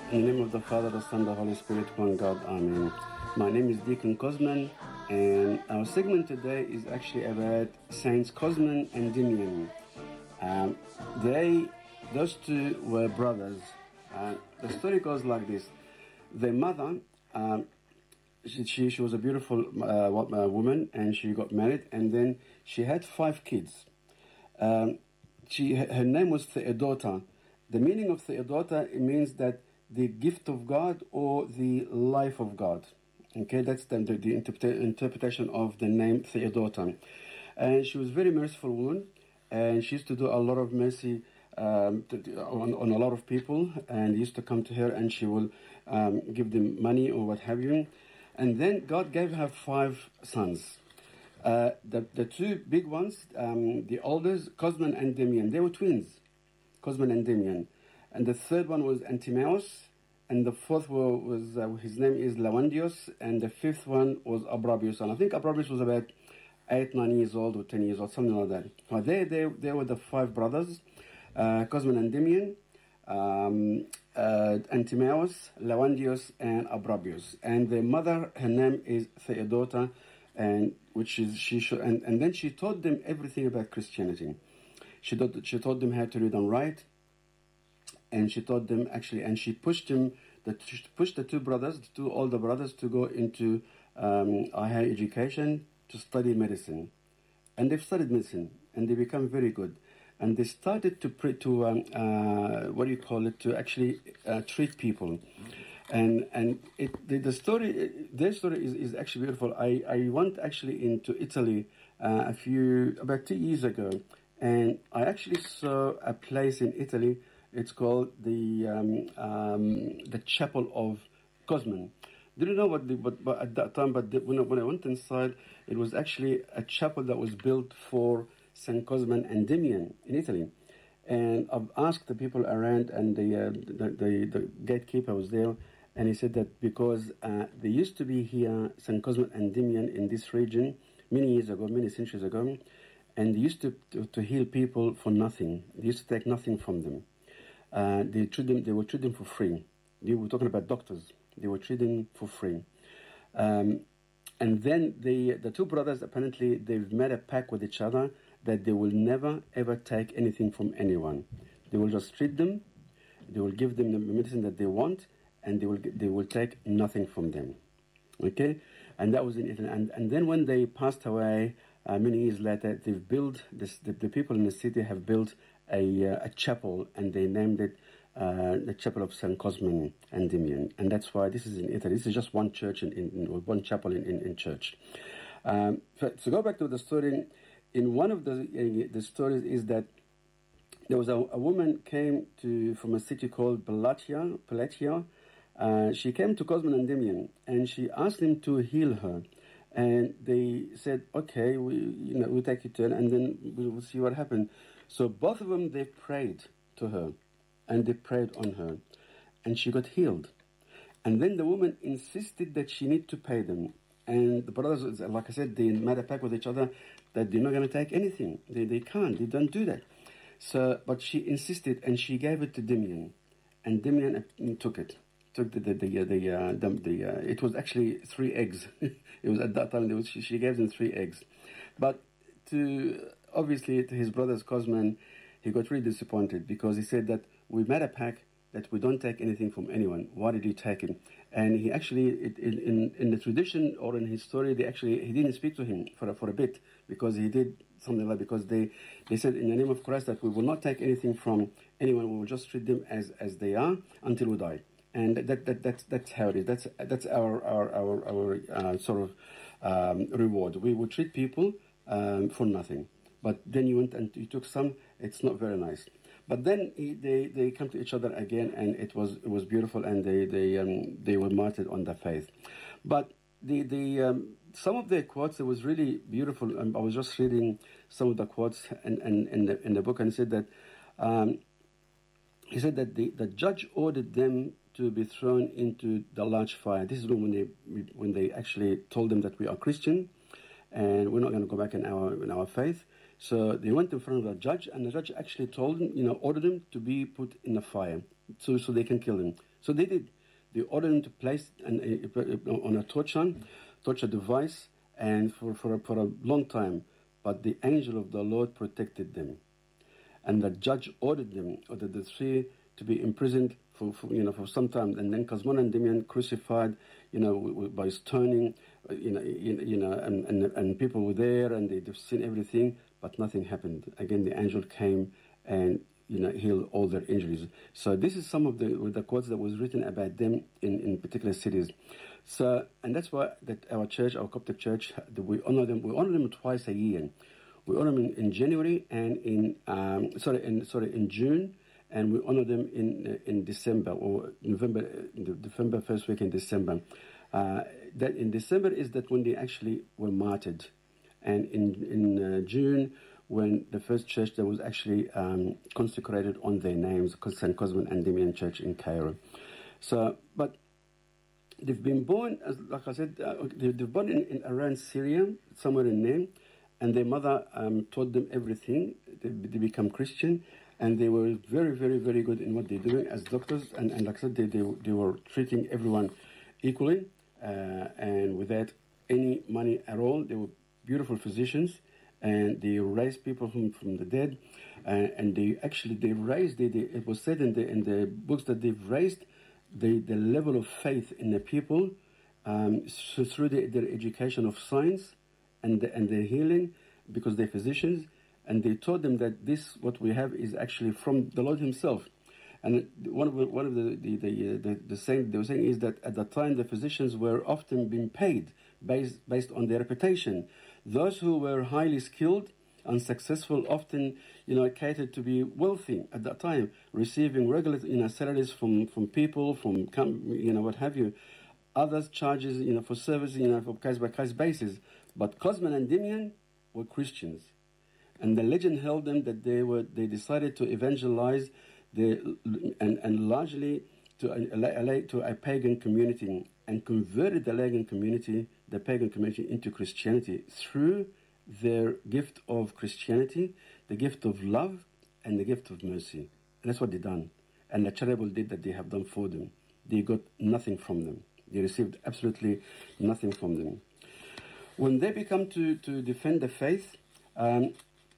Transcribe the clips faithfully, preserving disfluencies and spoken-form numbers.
In the name of the Father, the Son, the Holy Spirit, one God, Amen. My name is Deacon Cosman, and our segment today is actually about Saints Cosman and Damian. Um, they, those two were brothers. Uh, the story goes like this. Their mother, um, she, she, she was a beautiful uh, woman, and she got married, and then she had five kids. Um, she, her name was Theodota. The meaning of Theodota, it means that the gift of God or the life of God. Okay, that's the, the, the interpreta- interpretation of the name Theodota. And she was a very merciful woman, and she used to do a lot of mercy um, to, to, on, on a lot of people, and used to come to her and she will um, give them money or what have you. And then God gave her five sons. Uh, the, the two big ones, um, the oldest, Cosman and Damian, they were twins, Cosman and Damian. And the third one was Antimaeus, and the fourth was, was uh, his name is Lawandius, and the fifth one was Abrabius. And I think Abrabius was about eight, nine years old or ten years old, something like that. Well, they, they, they were the five brothers, uh, Cosman and Damian, um, uh, Antimaeus, Lawandius, and Abrabius. And their mother, her name is Theodota, and which is she should, and, and then she taught them everything about Christianity. She taught she taught them how to read and write. And she taught them actually, and she pushed them, the, pushed the two brothers, the two older brothers, to go into um, higher education to study medicine. And they've studied medicine, and they become very good. And they started to pre- to um, uh, what do you call it? To actually uh, treat people. And and it, the, the story, their story is, is actually beautiful. I, I went actually into Italy uh, a few about two years ago, and I actually saw a place in Italy. It's called the um, um, the Chapel of Cosman. Didn't know what the but, but at that time, but the, when I, when I went inside, it was actually a chapel that was built for Saint Cosman and Damian in Italy. And I've asked the people around, and the uh, the, the, the gatekeeper was there, and he said that because uh, there used to be here Saint Cosman and Damian in this region many years ago, many centuries ago, and they used to, to, to heal people for nothing. They used to take nothing from them. Uh, they treat them. They were treating for free. They were talking about doctors. They were treating for free. Um, and then the the two brothers, apparently they've made a pact with each other that they will never ever take anything from anyone. They will just treat them. They will give them the medicine that they want, and they will they will take nothing from them. Okay, and that was in Italy. And and then when they passed away, uh, many years later, they've built this. The, the people in the city have built a uh, a chapel, and they named it uh, the Chapel of Saint Cosman and Damian. And that's why this is in Italy. This is just one church in, in, in one chapel in in, in church. Um, so to go back to the story, in one of the uh, the stories is that there was a, a woman came to from a city called Palatia, Palatia. Uh, she came to Cosman and Damian, and she asked them to heal her. And they said, okay, we, you know, we'll take your turn, and then we'll, we'll see what happened. So both of them, they prayed to her, and they prayed on her, and she got healed. And then the woman insisted that she need to pay them. And the brothers, like I said, they made a pact with each other that they're not going to take anything. They, they can't. They don't do that. So, but she insisted, and she gave it to Damian, and Damian uh, took it. Took the the the, the, uh, the, the uh, it was actually three eggs. It was at that time. It was, she, she gave them three eggs, but to obviously to his brother's Cosman, he got really disappointed because he said that we made a pact that we don't take anything from anyone. Why did you take it? And he actually, it, in in the tradition or in his story, they actually he didn't speak to him for a, for a bit because he did something like because they they said in the name of Christ that we will not take anything from anyone. We will just treat them as as they are until we die. And that, that that's that's how it is. That's that's our our our, our uh, sort of um, reward. We would treat people um, for nothing, but then you went and you took some. It's not very nice. But then he, they they come to each other again, and it was it was beautiful, and they they um, they were martyred on their faith. But the the um, some of their quotes, it was really beautiful. Um, I was just reading some of the quotes in in, in the in the book, and he said that um, he said that the the judge ordered them to be thrown into the large fire. This is when they when they actually told them that we are Christian and we're not going to go back in our in our faith. So they went in front of the judge, and the judge actually told them, you know, ordered them to be put in the fire. so, so they can kill him. So they did. They ordered him to place an, uh, on a torture, torture device, and for, for, a, for a long time. But the angel of the Lord protected them. And the judge ordered them, ordered the three, to be imprisoned for, for you know for some time. And then Cosmon and Damian crucified, you know, by stoning, you know, you, you know, and, and and people were there and they've seen everything, but nothing happened. Again, the angel came and you know healed all their injuries. So this is some of the the quotes that was written about them in, in particular cities. So and that's why that our church, our Coptic church, we honor them. We honor them twice a year. We honor them in, in January and in um, sorry in sorry in June, and we honor them in in December or November, the December first week in December. Uh, that in December is that when they actually were martyred, and in in uh, June when the first church that was actually um, consecrated on their names, Saint Cosmin and Damian Church in Cairo. So, but they've been born, as like I said, uh, they've been born in, in Iran, Syria, somewhere in name. And their mother um, taught them everything. They, they become Christian, and they were very, very, very good in what they're doing as doctors. And, and like I said, they, they, they were treating everyone equally, uh, and without any money at all. They were beautiful physicians, and they raised people from, from the dead. Uh, and they actually, they raised, they, they, it was said in the, in the books that they've raised the, the level of faith in the people um, so through the, their education of science, and the, and the healing, because they're physicians, and they taught them that this, what we have, is actually from the Lord Himself. And one of the, one of the the the, uh, the, the saying they were saying is that at the time the physicians were often being paid based based on their reputation. Those who were highly skilled and successful often, you know, catered to be wealthy at that time, receiving regular, you know, salaries from from people, from you know what have you. Others charges, you know, for services, you know, for case by case basis. But Cosmin and Damian were Christians, and the legend held them that they were they decided to evangelize the and, and largely to a, to a pagan community, and converted the pagan community, the pagan community into Christianity through their gift of Christianity, the gift of love, and the gift of mercy. And that's what they done, and the charitable deed that they have done for them. They got nothing from them. They received absolutely nothing from them. When they become to, to defend the faith, um,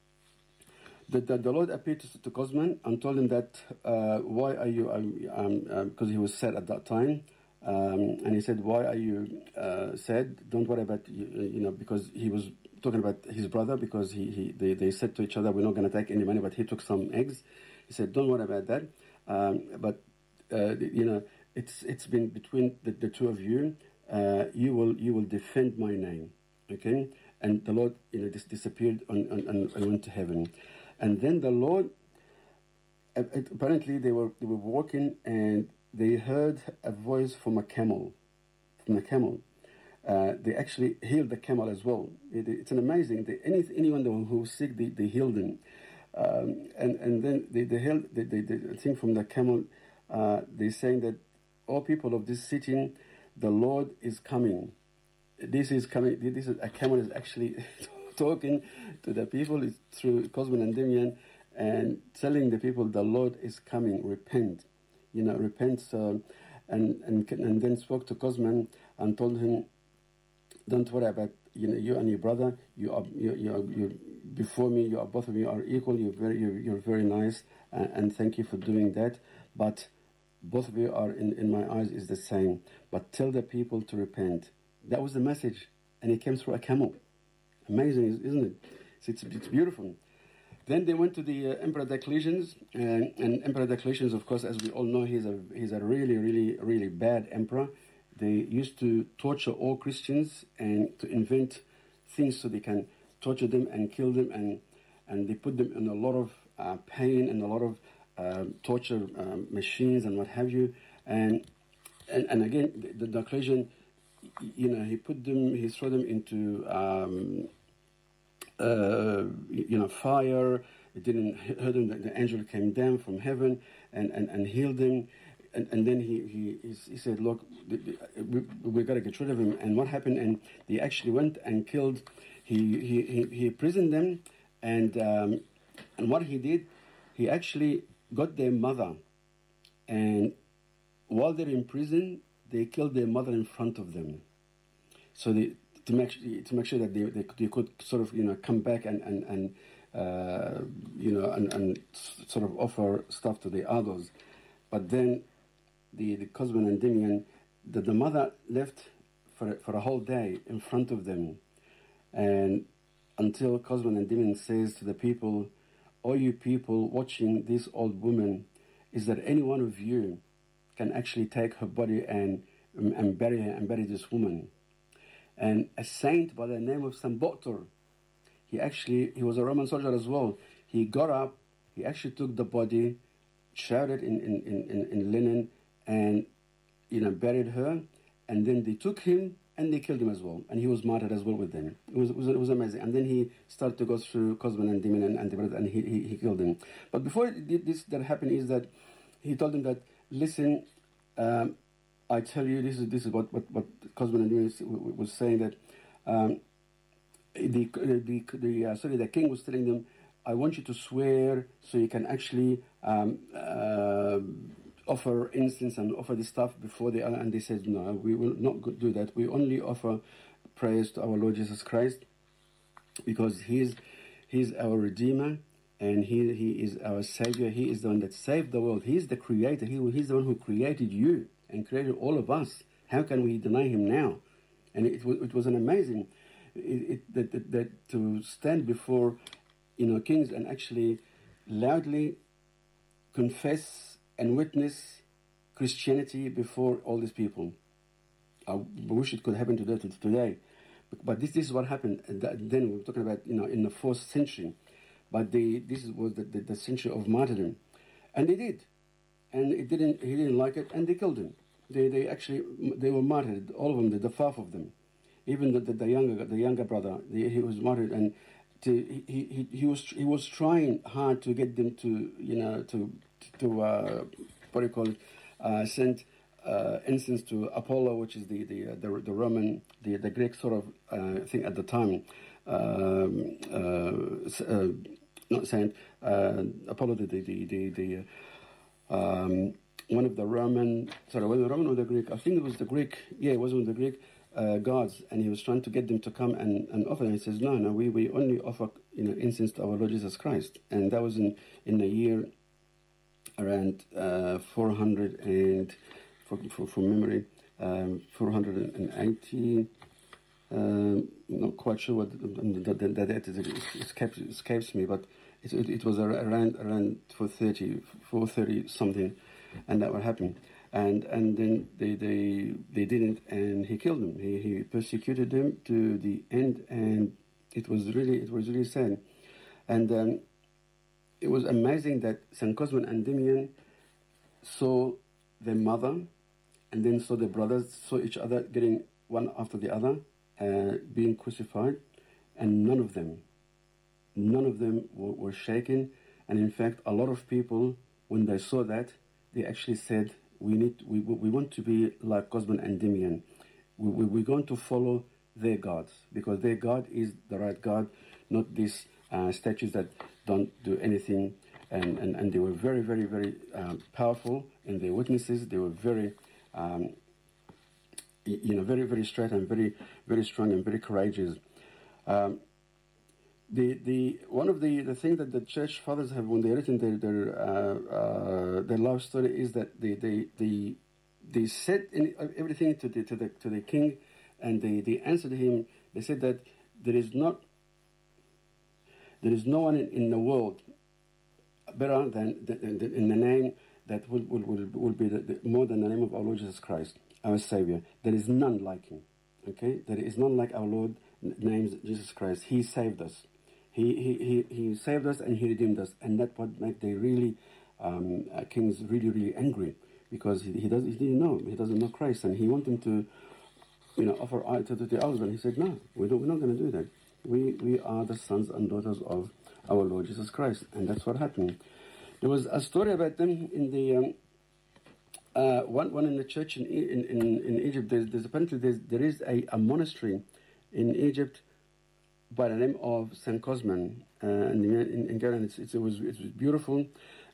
the, the, the Lord appeared to, to Cosmin and told him that, uh, why are you, um, um, because he was sad at that time, um, and he said, why are you uh, sad? Don't worry about, you, you know, because he was talking about his brother, because he, he they, they said to each other, we're not going to take any money, but he took some eggs. He said, don't worry about that, um, but, uh, you know, it's it's been between the, the two of you, uh, you will you will defend my name. Okay, and the Lord, you know, dis- disappeared on, on, on, and went to heaven, and then the Lord. Uh, apparently, they were they were walking, and they heard a voice from a camel, from a camel. Uh, they actually healed the camel as well. It, it's an amazing. They, any anyone who was sick, they, they healed them, um, and and then they they healed. They, they, they I think from the camel, uh, they're saying that all people of this city, the Lord is coming. This is coming. This is a camel is actually talking to the people it's through Cosmin and Damian, and telling the people the Lord is coming. Repent, you know, repent. So, and and and then spoke to Cosmin and told him, don't worry about you know you and your brother. You are you you are you before me. You are both of you are equal. You're very you're, you're very nice, and, and thank you for doing that. But both of you are in, in my eyes is the same. But tell the people to repent. That was the message, and it came through a camel. Amazing, isn't it? It's, it's beautiful. Then they went to the uh, Emperor Diocletian, and, and Emperor Diocletian, of course, as we all know, he's a he's a really, really, really bad emperor. They used to torture all Christians and to invent things so they can torture them and kill them, and and they put them in a lot of uh, pain and a lot of uh, torture um, machines and what have you. And and, and again, the, the Diocletian, you know, he put them, he threw them into, um, uh, you know, fire. It didn't hurt them. The angel came down from heaven and, and, and healed them. And, and then he, he he said, look, we, we got to get rid of him. And what happened? And they actually went and killed, he he, he, he imprisoned them. And, um, and what he did, he actually got their mother And while they're in prison, they killed their mother in front of them. So they, to make to make sure that they, they they could sort of you know come back and and, and uh, you know and, and sort of offer stuff to the others. But then the the Cosmo and Endymion, the, the mother left for for a whole day in front of them, and until Cosmo and Endymion says to the people, "All you people watching this old woman, is there any one of you can actually take her body and and bury her and bury this woman?" And a saint by the name of Saint Botor, he actually he was a Roman soldier as well. He got up, he actually took the body, shrouded in in, in, in linen, and you know buried her. And then they took him and they killed him as well, and he was martyred as well with them. It was it was, it was amazing. And then he started to go through Cosmo and Endymion and, and, and he, he he killed him. But before this that happened is that he told them that, listen, um, I tell you, this is this is what what, what Cosmo and Endymion was saying, that um, the the the uh, sorry the king was telling them, I want you to swear so you can actually um, uh, offer incense and offer this stuff before they, and they said, no, we will not do that. We only offer praise to our Lord Jesus Christ, because he's he's our Redeemer, and he he is our Savior. He is the one that saved the world. He's the Creator. He he's the one who created you and created all of us. How can we deny him now? And it was it was an amazing it, it, that, that that to stand before you know kings and actually loudly confess and witness Christianity before all these people. I wish it could happen today. Today, but this, this is what happened. Then we're talking about you know in the fourth century, but the this was the, the, the century of martyrdom, and they did, and it didn't. He didn't like it, and they killed him. They they actually they were martyred. All of them, the, the five of them, even the, the, the younger the younger brother, the, he was martyred, and to, he, he he was he was trying hard to get them to you know to to uh, what do you call it, uh, send uh, incense to Apollo, which is the the uh, the, the Roman the, the Greek sort of uh, thing at the time. Um, uh, uh, not saint uh, Apollo, the the the, the, the um, one of the Roman sorry was it the Roman or the Greek? I think it was the Greek. Yeah, it was one of the Greek uh, gods, and he was trying to get them to come and, and offer. And he says, no, no, we, we only offer you know incense to our Lord Jesus Christ, and that was in in the year around uh, four hundred and for, for, from memory um, four hundred eighty. Um, not quite sure what the date is. It escapes, escapes me, but it, it, it was around around four thirty, four thirty something, and that would happen. And and then they they they didn't, and he killed them. He he persecuted them to the end, and it was really it was really sad. And um, it was amazing that Saint Cosmo and Endymion saw their mother, and then saw their brothers, saw each other getting one after the other, uh, being crucified, and none of them, none of them were, were shaken. And in fact, a lot of people, when they saw that, they actually said, we need, we we want to be like Cosmo and Endymion. We, we, we're going to follow their gods, because their God is the right God, not these uh, statues that don't do anything. And, and, and they were very, very, very um, powerful in their witnesses. They were very, um, you know, very, very straight and very, very strong and very courageous. Um, the the one of the, the things that the church fathers have when they written their their uh, uh, their love story is that they they they, they said in everything to the to the to the king, and they, they answered him. They said that there is not there is no one in, in the world better than, than, than in the name that will will, will, will be the, the, more than the name of our Lord Jesus Christ, our Savior. There is none like him. Okay, there is none like our Lord named Jesus Christ. He saved us. He he he he saved us and he redeemed us, and that what made the really um, uh, kings really really angry, because he he does he didn't know he doesn't know Christ, and he wanted to you know offer to, to the others, and he said no, we don't, we're not going to do that. We we are the sons and daughters of our Lord Jesus Christ, and that's what happened. There was a story about them in the um, uh, one one in the church in in in, in Egypt. There's, there's apparently there's, there is a, a monastery in Egypt by the name of Saint Cosman, uh, and in, in Ghana, it's, it's, it was it was beautiful,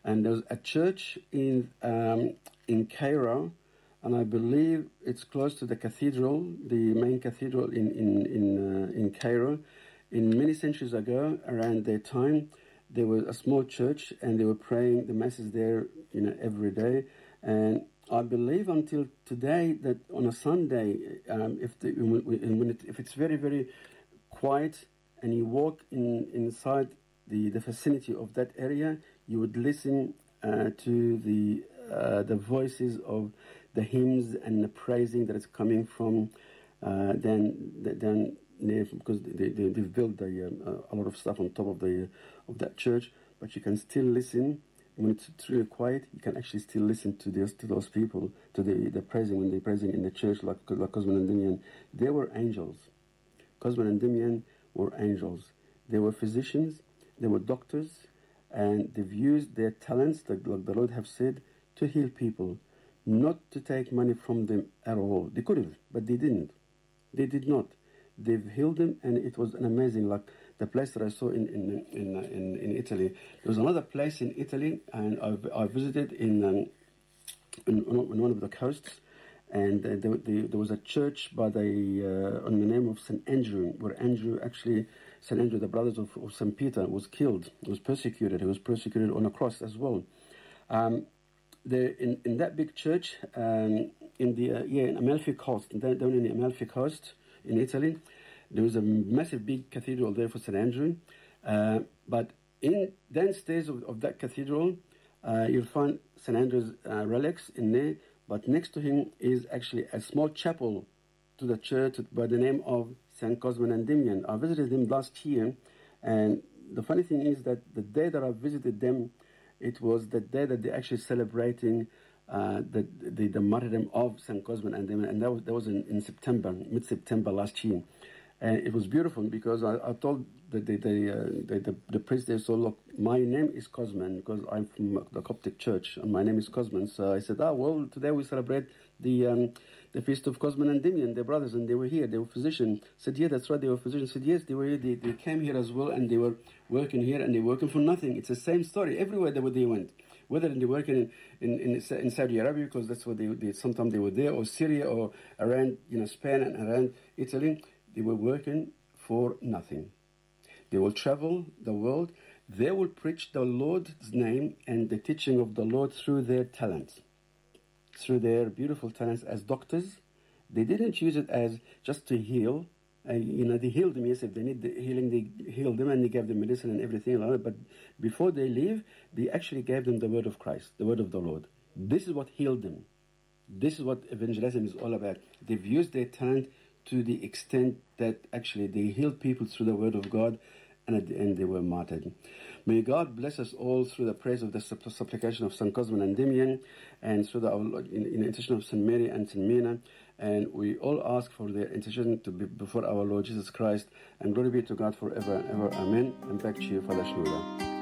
And there's a church in um, in Cairo, and I believe it's close to the cathedral, the main cathedral in in in, uh, in Cairo. In many centuries ago, around their time, there was a small church, and they were praying the masses there, you know, every day. And I believe until today that on a Sunday, um, if the, when it, if it's very very quiet, and you walk in inside the, the vicinity of that area, you would listen uh, to the uh, the voices of the hymns and the praising that is coming from uh, then then because they, they they've built the, um, a lot of stuff on top of the of that church, but you can still listen. When it's really quiet, you can actually still listen to those to those people, to the, the praising when they're praising in the church, like like Cosman and Damian. They were angels. Cosman and Damian were angels. They were physicians. They were doctors, and they've used their talents, like the Lord have said, to heal people, not to take money from them at all. They could have, but they didn't. They did not. They've healed them, and it was an amazing, like the place that I saw in in in, uh, in, in Italy. There was another place in Italy, and I've, I visited in, um, in in one of the coasts, and uh, there, there, there was a church by the uh, on the name of Saint Andrew, where Andrew actually, Saint Andrew, the brothers of, of Saint Peter, was killed, was persecuted. He was persecuted on a cross as well. Um, the, in in that big church, um, in the uh, yeah in Amalfi Coast, down, down in the Amalfi Coast in Italy, there was a massive big cathedral there for Saint Andrew. Uh, but in downstairs of, of that cathedral, uh, you'll find Saint Andrew's uh, relics in there. But next to him is actually a small chapel to the church by the name of Saint Cosman and Damian. I visited them last year, and the funny thing is that the day that I visited them, it was the day that they're actually celebrating uh, the, the the martyrdom of Saint Cosman and Damian, and that was that was in, in September, mid-September last year. And it was beautiful because I, I told the the the, uh, the the the priest there, so look, my name is Cosman because I'm from the Coptic Church, and my name is Cosman. So I said, ah, well, today we celebrate the um, the feast of Cosman and Damian, their brothers, and they were here. They were physicians. Said, yeah, that's right, they were physicians. Said, yes, they were here. They, they came here as well, and they were working here, and they were working for nothing. It's the same story everywhere they, they went. Whether they're working in, in, in, in Saudi Arabia, because that's what they, they sometimes they were there, or Syria, or around you know Spain and around Italy. They were working for nothing. They will travel the world. They will preach the Lord's name and the teaching of the Lord through their talents, through their beautiful talents as doctors. They didn't use it as just to heal. Uh, you know, they healed them. Yes, if they need the healing, they healed them and they gave them medicine and everything like that. But before they leave, they actually gave them the word of Christ, the word of the Lord. This is what healed them. This is what evangelism is all about. They've used their talent to the extent that actually they healed people through the word of God, and at the end they were martyred. May God bless us all through the praise of the supplication of Saint Cosman and Damian, and through the in, in the intercession of Saint Mary and Saint Mina. And we all ask for their intercession to be before our Lord Jesus Christ. And glory be to God forever and ever. Amen. And back to you, Father Shnuda.